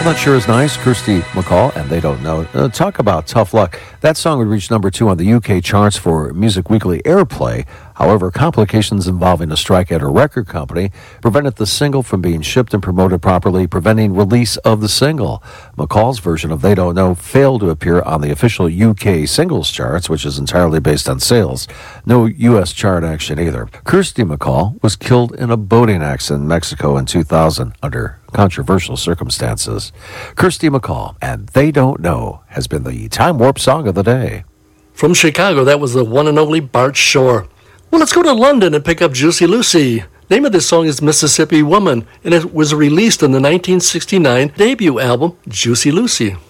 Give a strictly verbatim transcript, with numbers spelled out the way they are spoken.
That Sure Is Nice, Kirsty MacColl, and They Don't Know. Uh, talk about tough luck. That song would reach number two on the U K charts for Music Weekly airplay. However, complications involving a strike at a record company prevented the single from being shipped and promoted properly, preventing release of the single. McCall's version of They Don't Know failed to appear on the official U K singles charts, which is entirely based on sales. No U S chart action either. Kirsty MacColl was killed in a boating accident in Mexico in two thousand under controversial circumstances. Kirsty MacColl and They Don't Know has been the Time Warp Song of the Day. From Chicago, that was the one and only Bart Shore. Well, let's go to London and pick up Juicy Lucy. Name of this song is Mississippi Woman, and it was released in the nineteen sixty-nine debut album, Juicy Lucy.